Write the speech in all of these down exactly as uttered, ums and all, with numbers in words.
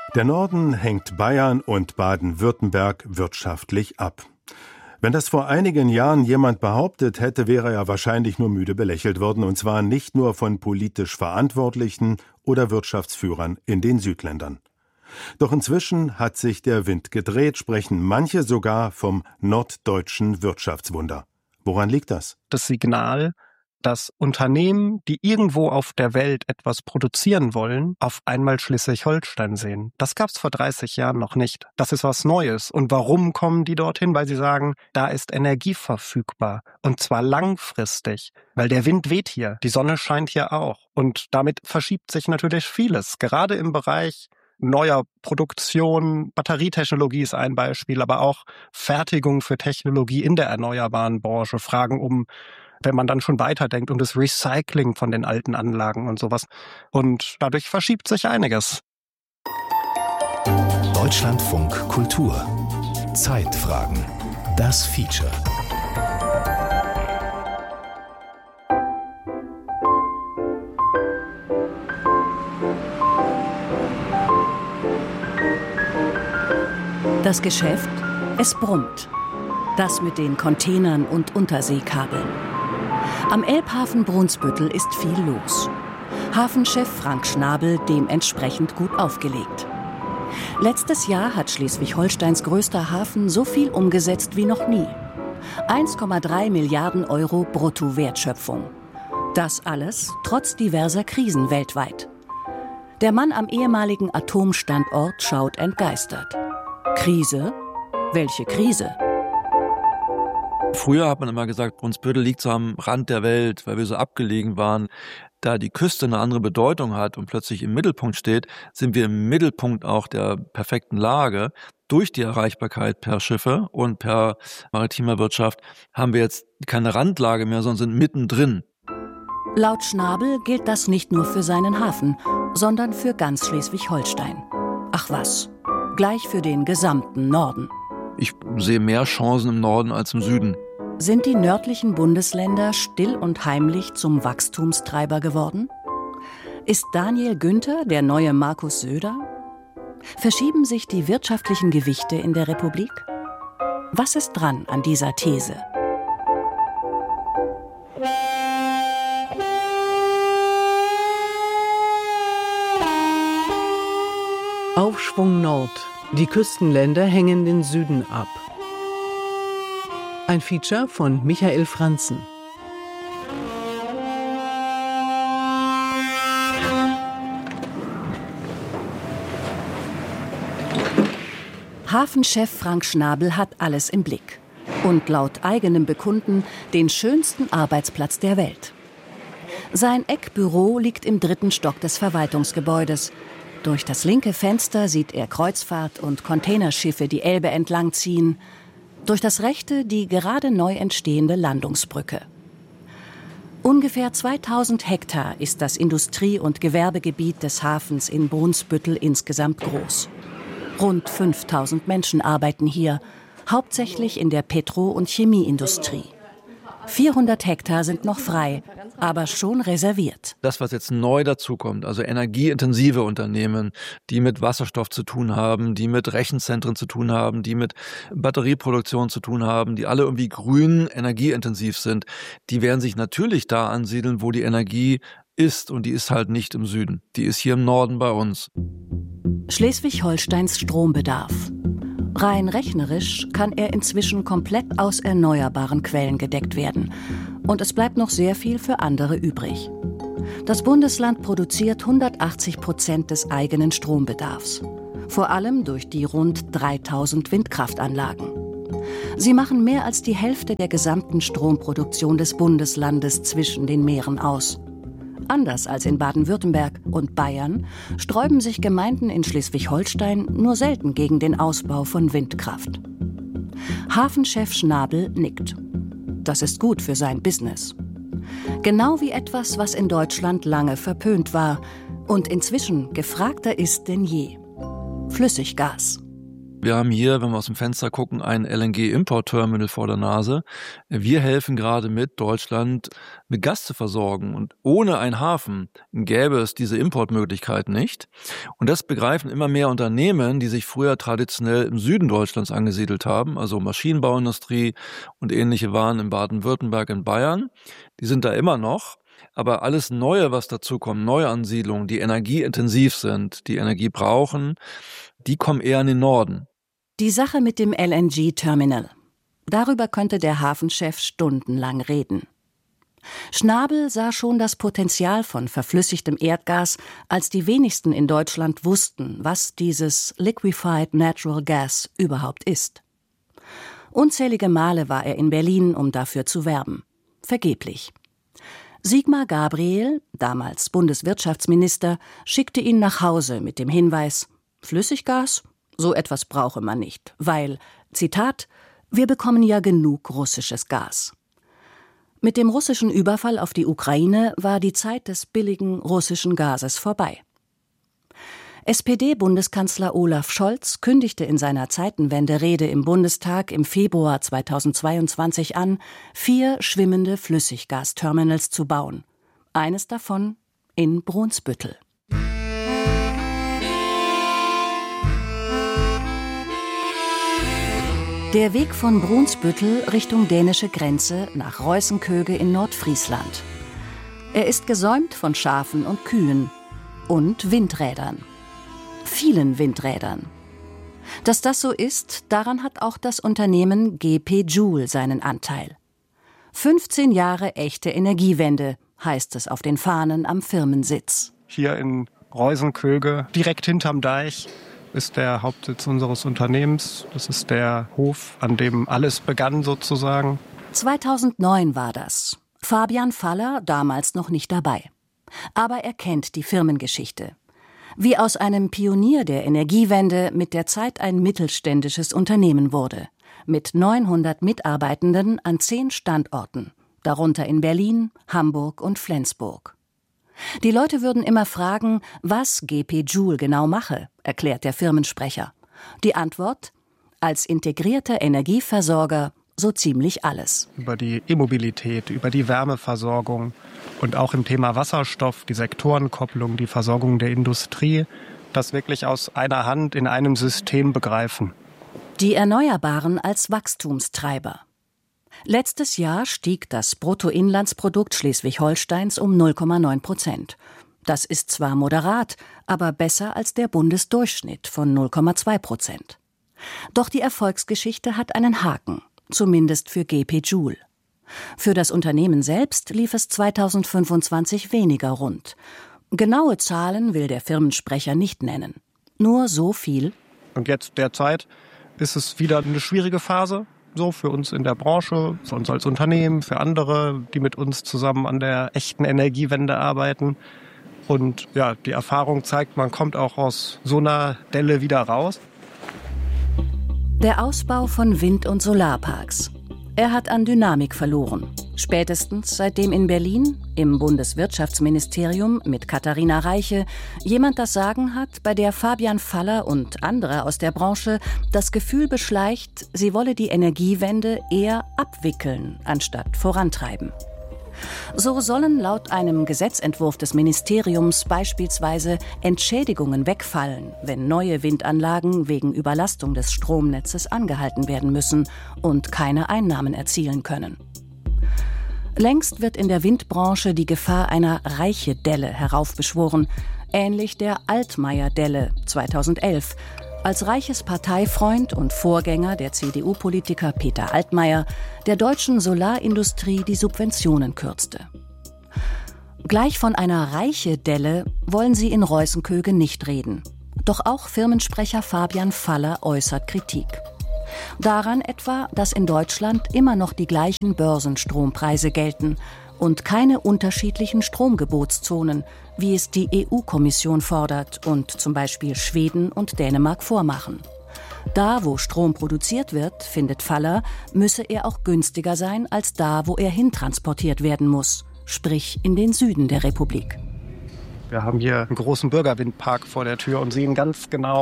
Der Norden hängt Bayern und Baden-Württemberg wirtschaftlich ab. Wenn das vor einigen Jahren jemand behauptet hätte, wäre er wahrscheinlich nur müde belächelt worden, und zwar nicht nur von politisch Verantwortlichen oder Wirtschaftsführern in den Südländern. Doch inzwischen hat sich der Wind gedreht, sprechen manche sogar vom norddeutschen Wirtschaftswunder. Woran liegt das? Das Signal, dass Unternehmen, die irgendwo auf der Welt etwas produzieren wollen, auf einmal Schleswig-Holstein sehen. Das gab es vor dreißig Jahren noch nicht. Das ist was Neues. Und warum kommen die dorthin? Weil sie sagen, da ist Energie verfügbar. Und zwar langfristig. Weil der Wind weht hier. Die Sonne scheint hier auch. Und damit verschiebt sich natürlich vieles. Gerade im Bereich neuer Produktion, Batterietechnologie ist ein Beispiel, aber auch Fertigung für Technologie in der erneuerbaren Branche, Fragen um, wenn man dann schon weiterdenkt, um das Recycling von den alten Anlagen und sowas. Und dadurch verschiebt sich einiges. Deutschlandfunk Kultur. Zeitfragen. Das Feature. Das Geschäft, es brummt. Das mit den Containern und Unterseekabeln. Am Elbhafen Brunsbüttel ist viel los. Hafenchef Frank Schnabel dementsprechend gut aufgelegt. Letztes Jahr hat Schleswig-Holsteins größter Hafen so viel umgesetzt wie noch nie. eins Komma drei Milliarden Euro Bruttowertschöpfung. Das alles trotz diverser Krisen weltweit. Der Mann am ehemaligen Atomstandort schaut entgeistert. Krise? Welche Krise? Früher hat man immer gesagt, Brunsbüttel liegt so am Rand der Welt, weil wir so abgelegen waren. Da die Küste eine andere Bedeutung hat und plötzlich im Mittelpunkt steht, sind wir im Mittelpunkt auch der perfekten Lage. Durch die Erreichbarkeit per Schiffe und per maritimer Wirtschaft haben wir jetzt keine Randlage mehr, sondern sind mittendrin. Laut Schnabel gilt das nicht nur für seinen Hafen, sondern für ganz Schleswig-Holstein. Ach was, gleich für den gesamten Norden. Ich sehe mehr Chancen im Norden als im Süden. Sind die nördlichen Bundesländer still und heimlich zum Wachstumstreiber geworden? Ist Daniel Günther der neue Markus Söder? Verschieben sich die wirtschaftlichen Gewichte in der Republik? Was ist dran an dieser These? Aufschwung Nord. Die Küstenländer hängen den Süden ab. Ein Feature von Michael Franzen. Hafenchef Frank Schnabel hat alles im Blick. Und laut eigenem Bekunden den schönsten Arbeitsplatz der Welt. Sein Eckbüro liegt im dritten Stock des Verwaltungsgebäudes. Durch das linke Fenster sieht er Kreuzfahrt- und Containerschiffe die Elbe entlangziehen. Durch das rechte die gerade neu entstehende Landungsbrücke. Ungefähr zweitausend Hektar ist das Industrie- und Gewerbegebiet des Hafens in Brunsbüttel insgesamt groß. Rund fünftausend Menschen arbeiten hier, hauptsächlich in der Petro- und Chemieindustrie. vierhundert Hektar sind noch frei, aber schon reserviert. Das, was jetzt neu dazukommt, also energieintensive Unternehmen, die mit Wasserstoff zu tun haben, die mit Rechenzentren zu tun haben, die mit Batterieproduktion zu tun haben, die alle irgendwie grün energieintensiv sind, die werden sich natürlich da ansiedeln, wo die Energie ist. Und die ist halt nicht im Süden. Die ist hier im Norden bei uns. Schleswig-Holsteins Strombedarf. Rein rechnerisch kann er inzwischen komplett aus erneuerbaren Quellen gedeckt werden. Und es bleibt noch sehr viel für andere übrig. Das Bundesland produziert hundertachtzig Prozent des eigenen Strombedarfs. Vor allem durch die rund dreitausend Windkraftanlagen. Sie machen mehr als die Hälfte der gesamten Stromproduktion des Bundeslandes zwischen den Meeren aus. Anders als in Baden-Württemberg und Bayern sträuben sich Gemeinden in Schleswig-Holstein nur selten gegen den Ausbau von Windkraft. Hafenchef Schnabel nickt. Das ist gut für sein Business. Genau wie etwas, was in Deutschland lange verpönt war und inzwischen gefragter ist denn je. Flüssiggas. Wir haben hier, wenn wir aus dem Fenster gucken, ein L N G-Import-Terminal vor der Nase. Wir helfen gerade mit, Deutschland mit Gas zu versorgen. Und ohne einen Hafen gäbe es diese Importmöglichkeit nicht. Und das begreifen immer mehr Unternehmen, die sich früher traditionell im Süden Deutschlands angesiedelt haben, also Maschinenbauindustrie und ähnliche Waren in Baden-Württemberg, in Bayern. Die sind da immer noch. Aber alles Neue, was dazu kommt, Neuansiedlungen, die energieintensiv sind, die Energie brauchen, die kommen eher in den Norden. Die Sache mit dem L N G-Terminal. Darüber könnte der Hafenchef stundenlang reden. Schnabel sah schon das Potenzial von verflüssigtem Erdgas, als die wenigsten in Deutschland wussten, was dieses Liquefied Natural Gas überhaupt ist. Unzählige Male war er in Berlin, um dafür zu werben. Vergeblich. Sigmar Gabriel, damals Bundeswirtschaftsminister, schickte ihn nach Hause mit dem Hinweis: Flüssiggas? So etwas brauche man nicht, weil, Zitat, wir bekommen ja genug russisches Gas. Mit dem russischen Überfall auf die Ukraine war die Zeit des billigen russischen Gases vorbei. S P D-Bundeskanzler Olaf Scholz kündigte in seiner Zeitenwende-Rede im Bundestag im Februar zweitausendzweiundzwanzig an, vier schwimmende Flüssiggasterminals zu bauen. Eines davon in Brunsbüttel. Der Weg von Brunsbüttel Richtung dänische Grenze nach Reußenköge in Nordfriesland. Er ist gesäumt von Schafen und Kühen und Windrädern. Vielen Windrädern. Dass das so ist, daran hat auch das Unternehmen G P Joule seinen Anteil. fünfzehn Jahre echte Energiewende, heißt es auf den Fahnen am Firmensitz. Hier in Reußenköge, direkt hinterm Deich, ist der Hauptsitz unseres Unternehmens. Das ist der Hof, an dem alles begann sozusagen. zweitausendneun war das. Fabian Faller damals noch nicht dabei. Aber er kennt die Firmengeschichte. Wie aus einem Pionier der Energiewende mit der Zeit ein mittelständisches Unternehmen wurde. Mit neunhundert Mitarbeitenden an zehn Standorten, darunter in Berlin, Hamburg und Flensburg. Die Leute würden immer fragen, was G P Joule genau mache, erklärt der Firmensprecher. Die Antwort: als integrierter Energieversorger so ziemlich alles. Über die E-Mobilität, über die Wärmeversorgung und auch im Thema Wasserstoff, die Sektorenkopplung, die Versorgung der Industrie, das wirklich aus einer Hand in einem System begreifen. Die Erneuerbaren als Wachstumstreiber. Letztes Jahr stieg das Bruttoinlandsprodukt Schleswig-Holsteins um null Komma neun Prozent. Das ist zwar moderat, aber besser als der Bundesdurchschnitt von null Komma zwei Prozent. Doch die Erfolgsgeschichte hat einen Haken, zumindest für G P Joule. Für das Unternehmen selbst lief es zweitausendfünfundzwanzig weniger rund. Genaue Zahlen will der Firmensprecher nicht nennen. Nur so viel: Und jetzt derzeit ist es wieder eine schwierige Phase. So für uns in der Branche, für uns als Unternehmen, für andere, die mit uns zusammen an der echten Energiewende arbeiten. Und ja, die Erfahrung zeigt, man kommt auch aus so einer Delle wieder raus. Der Ausbau von Wind- und Solarparks. Er hat an Dynamik verloren. Spätestens seitdem in Berlin, im Bundeswirtschaftsministerium mit Katharina Reiche, jemand das Sagen hat, bei der Fabian Faller und andere aus der Branche das Gefühl beschleicht, sie wolle die Energiewende eher abwickeln, anstatt vorantreiben. So sollen laut einem Gesetzentwurf des Ministeriums beispielsweise Entschädigungen wegfallen, wenn neue Windanlagen wegen Überlastung des Stromnetzes angehalten werden müssen und keine Einnahmen erzielen können. Längst wird in der Windbranche die Gefahr einer Reiche-Delle heraufbeschworen, ähnlich der Altmaier-Delle zweitausendelf, als Reiches Parteifreund und Vorgänger der C D U-Politiker Peter Altmaier der deutschen Solarindustrie die Subventionen kürzte. Gleich von einer Reiche-Delle wollen sie in Reußenköge nicht reden. Doch auch Firmensprecher Fabian Faller äußert Kritik. Daran etwa, dass in Deutschland immer noch die gleichen Börsenstrompreise gelten und keine unterschiedlichen Stromgebotszonen, wie es die E U-Kommission fordert und zum Beispiel Schweden und Dänemark vormachen. Da, wo Strom produziert wird, findet Faller, müsse er auch günstiger sein als da, wo er hintransportiert werden muss, sprich in den Süden der Republik. Wir haben hier einen großen Bürgerwindpark vor der Tür und sehen ganz genau,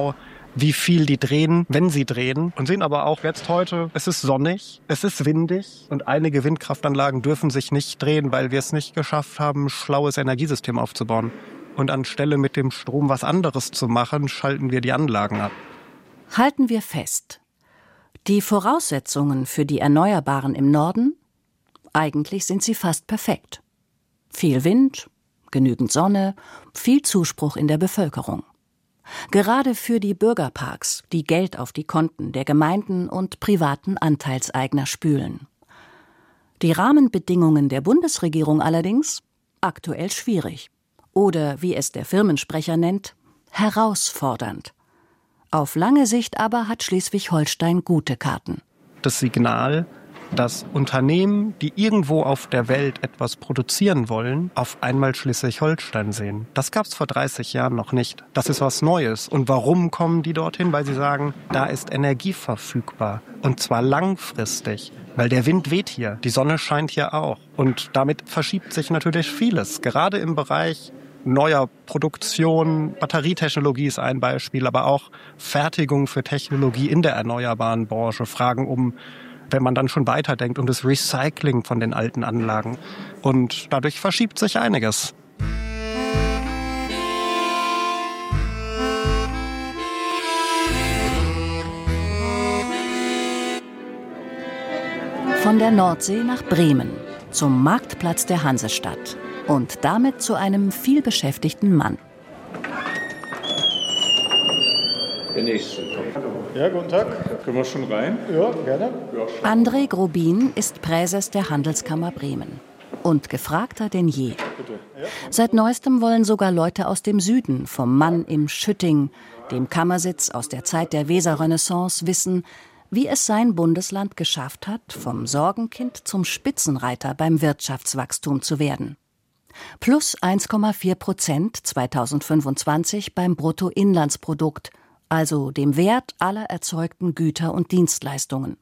wie viel die drehen, wenn sie drehen. Und sehen aber auch jetzt heute, es ist sonnig, es ist windig und einige Windkraftanlagen dürfen sich nicht drehen, weil wir es nicht geschafft haben, ein schlaues Energiesystem aufzubauen. Und anstelle mit dem Strom was anderes zu machen, schalten wir die Anlagen ab. Halten wir fest. Die Voraussetzungen für die Erneuerbaren im Norden? Eigentlich sind sie fast perfekt. Viel Wind, genügend Sonne, viel Zuspruch in der Bevölkerung. Gerade für die Bürgerparks, die Geld auf die Konten der Gemeinden und privaten Anteilseigner spülen. Die Rahmenbedingungen der Bundesregierung allerdings aktuell schwierig. Oder, wie es der Firmensprecher nennt, herausfordernd. Auf lange Sicht aber hat Schleswig-Holstein gute Karten. Das Signal, dass Unternehmen, die irgendwo auf der Welt etwas produzieren wollen, auf einmal Schleswig-Holstein sehen. Das gab es vor dreißig Jahren noch nicht. Das ist was Neues. Und warum kommen die dorthin? Weil sie sagen, da ist Energie verfügbar. Und zwar langfristig. Weil der Wind weht hier, die Sonne scheint hier auch. Und damit verschiebt sich natürlich vieles. Gerade im Bereich neuer Produktion, Batterietechnologie ist ein Beispiel, aber auch Fertigung für Technologie in der erneuerbaren Branche. Fragen um, wenn man dann schon weiterdenkt, um das Recycling von den alten Anlagen. Und dadurch verschiebt sich einiges. Von der Nordsee nach Bremen, zum Marktplatz der Hansestadt und damit zu einem vielbeschäftigten Mann. Der nächste kommt. Ja, guten Tag. Können wir schon rein? Ja, gerne. Ja, André Grobin ist Präses der Handelskammer Bremen und gefragter denn je. bitte. Ja. Seit neuestem wollen sogar Leute aus dem Süden, vom Mann im Schütting, dem Kammersitz aus der Zeit der Weserrenaissance, wissen, wie es sein Bundesland geschafft hat, vom Sorgenkind zum Spitzenreiter beim Wirtschaftswachstum zu werden. Plus eins Komma vier Prozent zweitausendfünfundzwanzig beim Bruttoinlandsprodukt, also dem Wert aller erzeugten Güter und Dienstleistungen.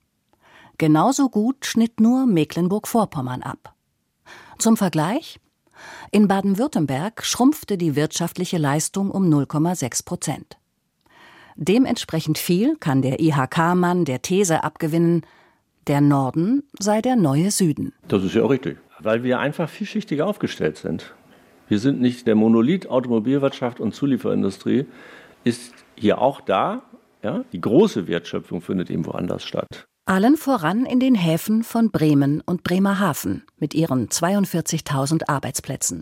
Genauso gut schnitt nur Mecklenburg-Vorpommern ab. Zum Vergleich: In Baden-Württemberg schrumpfte die wirtschaftliche Leistung um null Komma sechs Prozent. Dementsprechend viel kann der I H K-Mann der These abgewinnen, der Norden sei der neue Süden. Das ist ja auch richtig, weil wir einfach vielschichtiger aufgestellt sind. Wir sind nicht der Monolith Automobilwirtschaft und Zulieferindustrie ist hier auch da. Ja? Die große Wertschöpfung findet eben woanders statt. Allen voran in den Häfen von Bremen und Bremerhaven mit ihren zweiundvierzigtausend Arbeitsplätzen.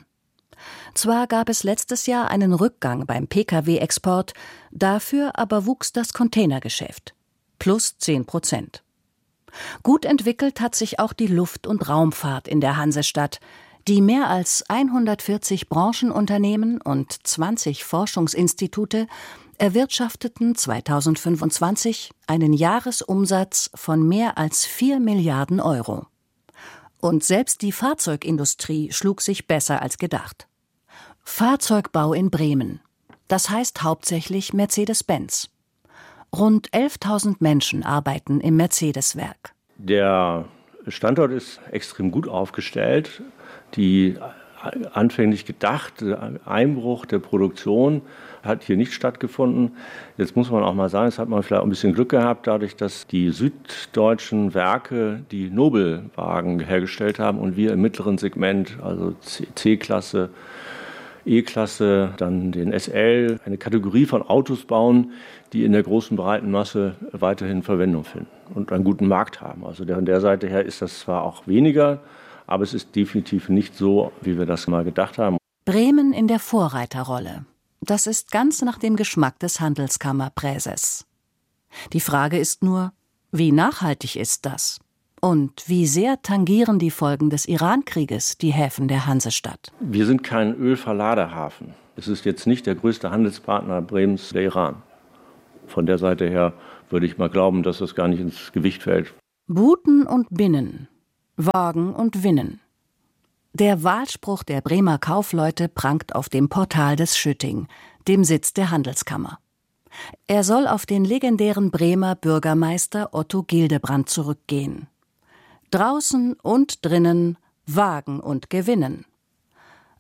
Zwar gab es letztes Jahr einen Rückgang beim Pkw-Export, dafür aber wuchs das Containergeschäft. Plus zehn Prozent. Gut entwickelt hat sich auch die Luft- und Raumfahrt in der Hansestadt, die mehr als hundertvierzig Branchenunternehmen und zwanzig Forschungsinstitute erwirtschafteten zweitausendfünfundzwanzig einen Jahresumsatz von mehr als vier Milliarden Euro. Und selbst die Fahrzeugindustrie schlug sich besser als gedacht. Fahrzeugbau in Bremen. Das heißt hauptsächlich Mercedes-Benz. Rund elftausend Menschen arbeiten im Mercedes-Werk. Der Standort ist extrem gut aufgestellt. Die anfänglich gedachte Einbruch der Produktion hat hier nicht stattgefunden. Jetzt muss man auch mal sagen, es hat man vielleicht auch ein bisschen Glück gehabt, dadurch, dass die süddeutschen Werke die Nobelwagen hergestellt haben und wir im mittleren Segment, also C-Klasse, E-Klasse, dann den S L, eine Kategorie von Autos bauen, die in der großen breiten Masse weiterhin Verwendung finden und einen guten Markt haben. Also von der Seite her ist das zwar auch weniger, aber es ist definitiv nicht so, wie wir das mal gedacht haben. Bremen in der Vorreiterrolle. Das ist ganz nach dem Geschmack des Handelskammerpräses. Die Frage ist nur, wie nachhaltig ist das? Und wie sehr tangieren die Folgen des Iran-Krieges die Häfen der Hansestadt? Wir sind kein Ölverladehafen. Es ist jetzt nicht der größte Handelspartner Bremens der Iran. Von der Seite her würde ich mal glauben, dass das gar nicht ins Gewicht fällt. Buten und Binnen, Wagen und Winnen. Der Wahlspruch der Bremer Kaufleute prangt auf dem Portal des Schütting, dem Sitz der Handelskammer. Er soll auf den legendären Bremer Bürgermeister Otto Gildebrand zurückgehen. Draußen und drinnen wagen und gewinnen.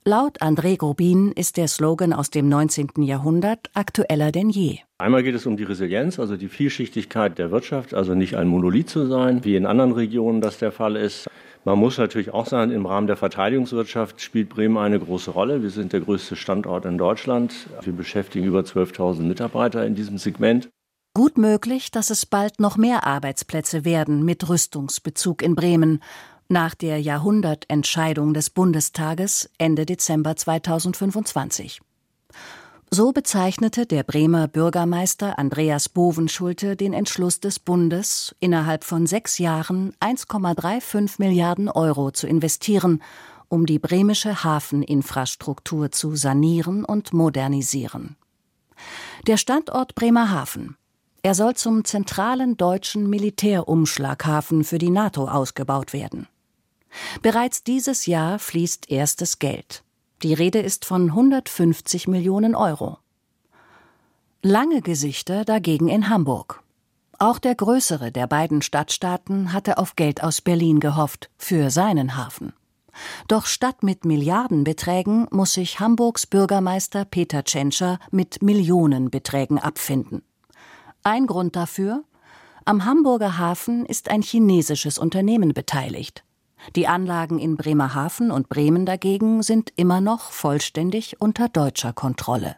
Laut André Grobin ist der Slogan aus dem neunzehnten Jahrhundert aktueller denn je. Einmal geht es um die Resilienz, also die Vielschichtigkeit der Wirtschaft, also nicht ein Monolith zu sein, wie in anderen Regionen das der Fall ist. Man muss natürlich auch sagen, im Rahmen der Verteidigungswirtschaft spielt Bremen eine große Rolle. Wir sind der größte Standort in Deutschland. Wir beschäftigen über zwölftausend Mitarbeiter in diesem Segment. Gut möglich, dass es bald noch mehr Arbeitsplätze werden mit Rüstungsbezug in Bremen. Nach der Jahrhundertentscheidung des Bundestages Ende Dezember zweitausendfünfundzwanzig. So bezeichnete der Bremer Bürgermeister Andreas Bovenschulte den Entschluss des Bundes, innerhalb von sechs Jahren eins Komma fünfunddreißig Milliarden Euro zu investieren, um die bremische Hafeninfrastruktur zu sanieren und modernisieren. Der Standort Bremerhaven. Er soll zum zentralen deutschen Militärumschlaghafen für die NATO ausgebaut werden. Bereits dieses Jahr fließt erstes Geld. Die Rede ist von hundertfünfzig Millionen Euro. Lange Gesichter dagegen in Hamburg. Auch der größere der beiden Stadtstaaten hatte auf Geld aus Berlin gehofft, für seinen Hafen. Doch statt mit Milliardenbeträgen muss sich Hamburgs Bürgermeister Peter Tschentscher mit Millionenbeträgen abfinden. Ein Grund dafür: Am Hamburger Hafen ist ein chinesisches Unternehmen beteiligt. Die Anlagen in Bremerhaven und Bremen dagegen sind immer noch vollständig unter deutscher Kontrolle.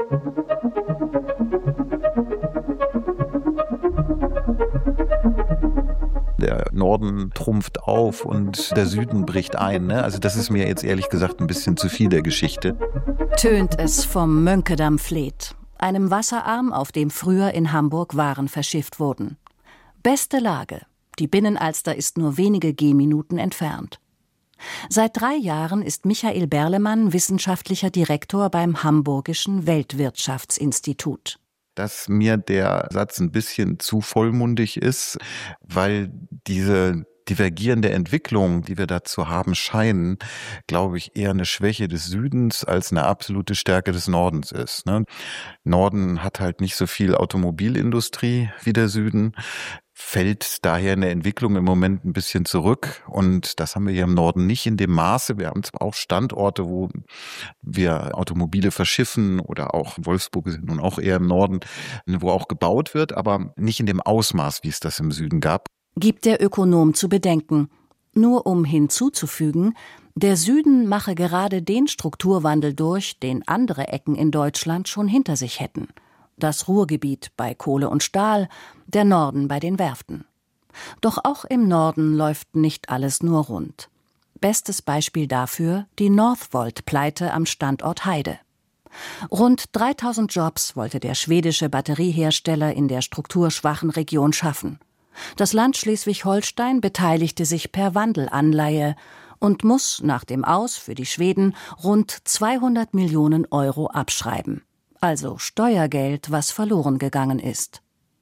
Der Norden trumpft auf und der Süden bricht ein. Ne? Also das ist mir jetzt ehrlich gesagt ein bisschen zu viel der Geschichte. Tönt es vom Mönkedamm-Fleet, einem Wasserarm, auf dem früher in Hamburg Waren verschifft wurden. Beste Lage. Die Binnenalster ist nur wenige Gehminuten entfernt. Seit drei Jahren ist Michael Berlemann wissenschaftlicher Direktor beim Hamburgischen Weltwirtschaftsinstitut. Dass mir der Satz ein bisschen zu vollmundig ist, weil diese divergierende Entwicklung, die wir dazu haben scheinen, glaube ich, eher eine Schwäche des Südens als eine absolute Stärke des Nordens ist. Ne? Norden hat halt nicht so viel Automobilindustrie wie der Süden, fällt daher in der Entwicklung im Moment ein bisschen zurück. Und das haben wir hier im Norden nicht in dem Maße. Wir haben zwar auch Standorte, wo wir Automobile verschiffen, oder auch Wolfsburg ist nun auch eher im Norden, wo auch gebaut wird, aber nicht in dem Ausmaß, wie es das im Süden gab. Gibt der Ökonom zu bedenken. Nur um hinzuzufügen, der Süden mache gerade den Strukturwandel durch, den andere Ecken in Deutschland schon hinter sich hätten. Das Ruhrgebiet bei Kohle und Stahl, der Norden bei den Werften. Doch auch im Norden läuft nicht alles nur rund. Bestes Beispiel dafür die Northvolt-Pleite am Standort Heide. Rund dreitausend Jobs wollte der schwedische Batteriehersteller in der strukturschwachen Region schaffen. Das Land Schleswig-Holstein beteiligte sich per Wandelanleihe und muss nach dem Aus für die Schweden rund zweihundert Millionen Euro abschreiben. Also Steuergeld, was verloren gegangen ist.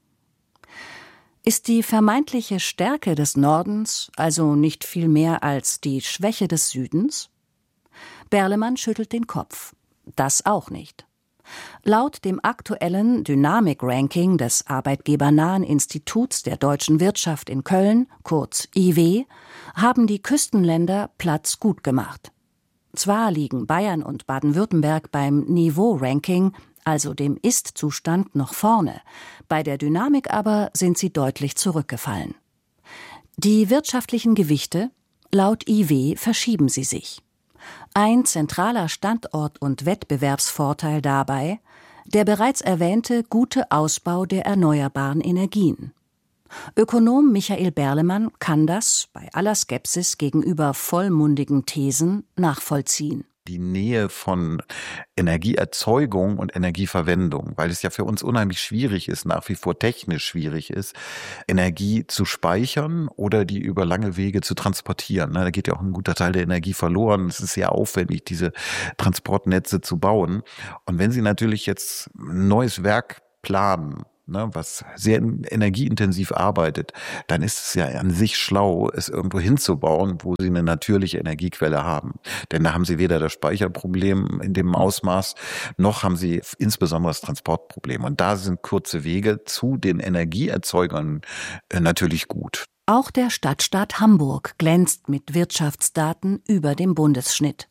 Ist die vermeintliche Stärke des Nordens also nicht viel mehr als die Schwäche des Südens? Berlemann schüttelt den Kopf. Das auch nicht. Laut dem aktuellen Dynamik-Ranking des Arbeitgebernahen Instituts der deutschen Wirtschaft in Köln, kurz I W, haben die Küstenländer Platz gut gemacht. Zwar liegen Bayern und Baden-Württemberg beim Niveau-Ranking, also dem Ist-Zustand, noch vorne, bei der Dynamik aber sind sie deutlich zurückgefallen. Die wirtschaftlichen Gewichte, laut I W, verschieben sie sich. Ein zentraler Standort- und Wettbewerbsvorteil dabei: der bereits erwähnte gute Ausbau der erneuerbaren Energien. Ökonom Michael Berlemann kann das, bei aller Skepsis gegenüber vollmundigen Thesen, nachvollziehen. Die Nähe von Energieerzeugung und Energieverwendung, weil es ja für uns unheimlich schwierig ist, nach wie vor technisch schwierig ist, Energie zu speichern oder die über lange Wege zu transportieren. Da geht ja auch ein guter Teil der Energie verloren. Es ist sehr aufwendig, diese Transportnetze zu bauen. Und wenn Sie natürlich jetzt ein neues Werk planen, ne, was sehr energieintensiv arbeitet, dann ist es ja an sich schlau, es irgendwo hinzubauen, wo Sie eine natürliche Energiequelle haben. Denn da haben Sie weder das Speicherproblem in dem Ausmaß, noch haben Sie insbesondere das Transportproblem. Und da sind kurze Wege zu den Energieerzeugern natürlich gut. Auch der Stadtstaat Hamburg glänzt mit Wirtschaftsdaten über dem Bundesschnitt.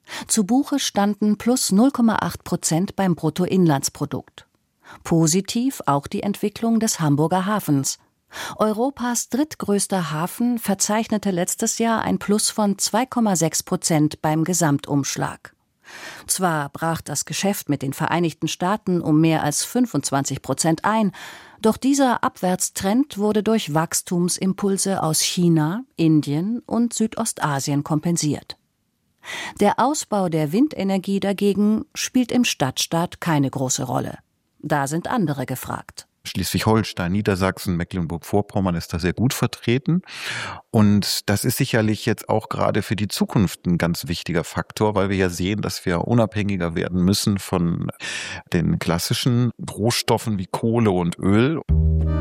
Zu Buche standen plus null Komma acht Prozent beim Bruttoinlandsprodukt. Positiv auch die Entwicklung des Hamburger Hafens. Europas drittgrößter Hafen verzeichnete letztes Jahr ein Plus von zwei Komma sechs Prozent beim Gesamtumschlag. Zwar brach das Geschäft mit den Vereinigten Staaten um mehr als fünfundzwanzig Prozent ein, doch dieser Abwärtstrend wurde durch Wachstumsimpulse aus China, Indien und Südostasien kompensiert. Der Ausbau der Windenergie dagegen spielt im Stadtstaat keine große Rolle. Da sind andere gefragt. Schleswig-Holstein, Niedersachsen, Mecklenburg-Vorpommern ist da sehr gut vertreten. Und das ist sicherlich jetzt auch gerade für die Zukunft ein ganz wichtiger Faktor, weil wir ja sehen, dass wir unabhängiger werden müssen von den klassischen Rohstoffen wie Kohle und Öl.